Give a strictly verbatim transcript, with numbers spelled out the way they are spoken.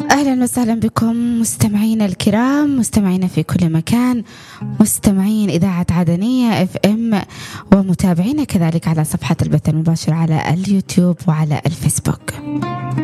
أهلا وسهلا بكم مستمعينا الكرام، مستمعينا في كل مكان، مستمعين إذاعة عدنية اف ام ومتابعينا كذلك على صفحة البث المباشر على اليوتيوب وعلى الفيسبوك.